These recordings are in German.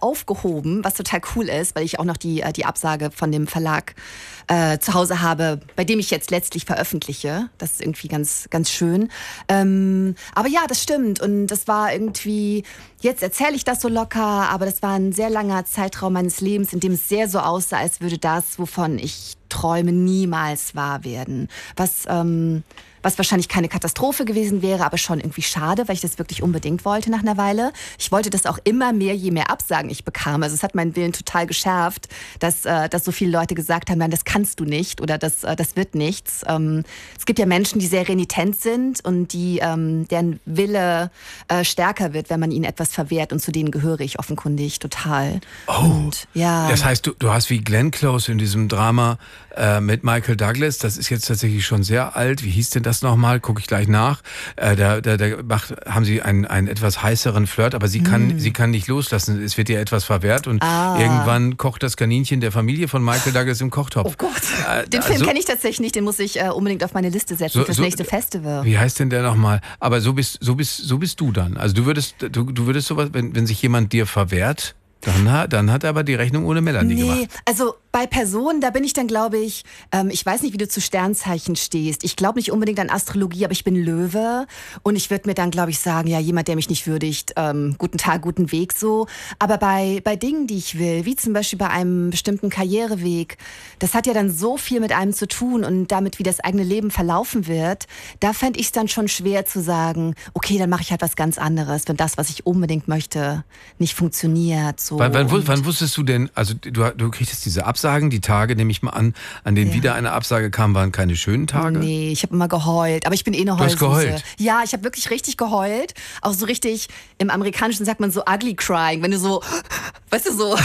aufgehoben, was total cool ist, weil ich auch noch die Absage von dem Verlag zu Hause habe, bei dem ich jetzt letztlich veröffentliche. Das ist irgendwie ganz, ganz schön. Aber ja, das stimmt. Und das war irgendwie, jetzt erzähle ich das so locker, aber das war ein sehr langer Zeitraum meines Lebens, in dem es sehr so aussah, als würde das, wovon ich träume, niemals wahr werden. Was wahrscheinlich keine Katastrophe gewesen wäre, aber schon irgendwie schade, weil ich das wirklich unbedingt wollte nach einer Weile. Ich wollte das auch immer mehr, je mehr Absagen ich bekam. Also es hat meinen Willen total geschärft, dass so viele Leute gesagt haben, nein, das kannst du nicht oder das wird nichts. Es gibt ja Menschen, die sehr renitent sind und deren Wille stärker wird, wenn man ihnen etwas verwehrt, und zu denen gehöre ich offenkundig total. Oh, und, ja. Das heißt, du hast wie Glenn Close in diesem Drama mit Michael Douglas, das ist jetzt tatsächlich schon sehr alt. Wie hieß denn das nochmal? Gucke ich gleich nach. Haben sie einen etwas heißeren Flirt, aber sie kann nicht loslassen. Es wird ihr etwas verwehrt und irgendwann kocht das Kaninchen der Familie von Michael Douglas im Kochtopf. Oh Gott, den Film kenne ich tatsächlich nicht, den muss ich unbedingt auf meine Liste setzen fürs nächste Festival. Wie heißt denn der nochmal? Aber so bist du dann. Also du würdest sowas, wenn sich jemand dir verwehrt, dann hat er aber die Rechnung ohne Melanie gemacht. Nee, also bei Personen, da bin ich dann, glaube ich, ich weiß nicht, wie du zu Sternzeichen stehst. Ich glaube nicht unbedingt an Astrologie, aber ich bin Löwe. Und ich würde mir dann, glaube ich, sagen, ja, jemand, der mich nicht würdigt, guten Tag, guten Weg so. Aber bei Dingen, die ich will, wie zum Beispiel bei einem bestimmten Karriereweg, das hat ja dann so viel mit einem zu tun und damit, wie das eigene Leben verlaufen wird, da fände ich es dann schon schwer zu sagen, okay, dann mache ich halt was ganz anderes, wenn das, was ich unbedingt möchte, nicht funktioniert. So. Wann wusstest du denn, also du kriegst diese Absagen, die Tage, nehme ich mal an denen wieder eine Absage kam, waren keine schönen Tage? Nee, ich habe immer geheult, aber ich bin eine Heulsuse. Du hast geheult? Ja, ich habe wirklich richtig geheult, auch so richtig, im Amerikanischen sagt man so ugly crying, wenn du so, weißt du, so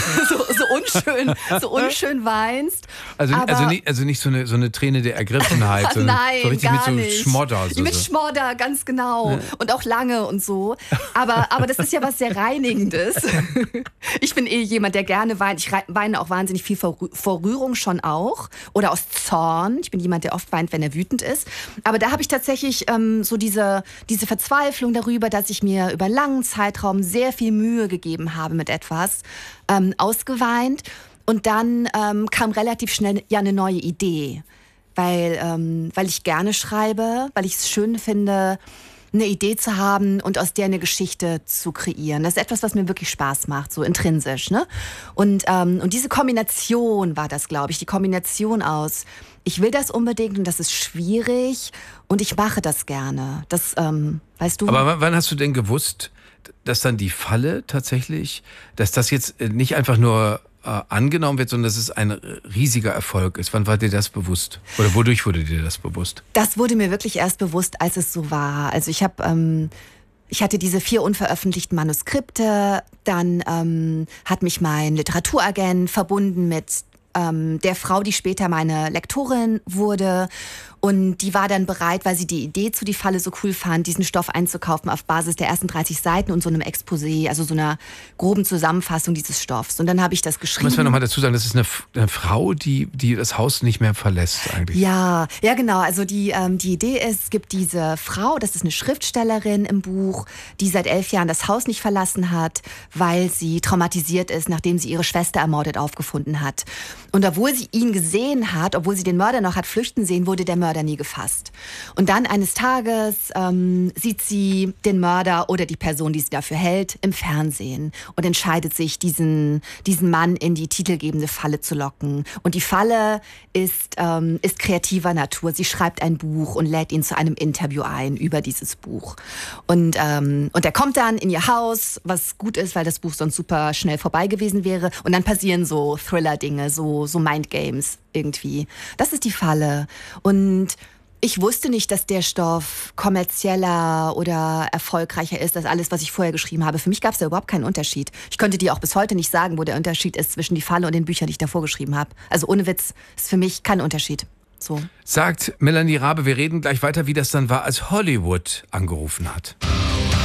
unschön weinst. Also nicht so eine Träne der Ergriffenheit, sondern nein, so richtig gar mit so nicht. Schmodder. Mit Schmodder, ganz genau. Ja. Und auch lange und so. Aber das ist ja was sehr Reinigendes. Ich bin jemand, der gerne weint. Ich weine auch wahnsinnig viel vor Rührung schon auch. Oder aus Zorn. Ich bin jemand, der oft weint, wenn er wütend ist. Aber da habe ich tatsächlich so diese Verzweiflung darüber, dass ich mir über einen langen Zeitraum sehr viel Mühe gegeben habe mit etwas, ausgeweint. Und dann kam relativ schnell ja eine neue Idee. Weil ich gerne schreibe, weil ich es schön finde, eine Idee zu haben und aus der eine Geschichte zu kreieren. Das ist etwas, was mir wirklich Spaß macht, so intrinsisch, ne? Und diese Kombination war das, glaube ich, die Kombination aus, ich will das unbedingt und das ist schwierig und ich mache das gerne. Das, weißt du? Aber wann hast du denn gewusst, dass dann die Falle tatsächlich, dass das jetzt nicht einfach nur angenommen wird, sondern dass es ein riesiger Erfolg ist? Wann war dir das bewusst? Oder wodurch wurde dir das bewusst? Das wurde mir wirklich erst bewusst, als es so war. Also ich hatte diese 4 unveröffentlichten Manuskripte, dann hat mich mein Literaturagent verbunden mit der Frau, die später meine Lektorin wurde. Und die war dann bereit, weil sie die Idee zu Die Falle so cool fand, diesen Stoff einzukaufen auf Basis der ersten 30 Seiten und so einem Exposé, also so einer groben Zusammenfassung dieses Stoffs. Und dann habe ich das geschrieben. Muss man nochmal dazu sagen, das ist eine Frau, die das Haus nicht mehr verlässt eigentlich. Ja, genau. Also die Idee ist, es gibt diese Frau, das ist eine Schriftstellerin im Buch, die seit 11 Jahren das Haus nicht verlassen hat, weil sie traumatisiert ist, nachdem sie ihre Schwester ermordet aufgefunden hat. Und obwohl sie ihn gesehen hat, obwohl sie den Mörder noch hat flüchten sehen, wurde der Mörder nie gefasst. Und dann eines Tages sieht sie den Mörder oder die Person, die sie dafür hält, im Fernsehen und entscheidet sich, diesen Mann in die titelgebende Falle zu locken. Und die Falle ist kreativer Natur. Sie schreibt ein Buch und lädt ihn zu einem Interview ein über dieses Buch. Und er kommt dann in ihr Haus, was gut ist, weil das Buch sonst super schnell vorbei gewesen wäre. Und dann passieren so Thriller-Dinge, so Mindgames irgendwie. Das ist die Falle. Und ich wusste nicht, dass der Stoff kommerzieller oder erfolgreicher ist als alles, was ich vorher geschrieben habe. Für mich gab es da überhaupt keinen Unterschied. Ich könnte dir auch bis heute nicht sagen, wo der Unterschied ist zwischen Die Falle und den Büchern, die ich davor geschrieben habe. Also ohne Witz, ist für mich kein Unterschied. So. Sagt Melanie Rabe, wir reden gleich weiter, wie das dann war, als Hollywood angerufen hat.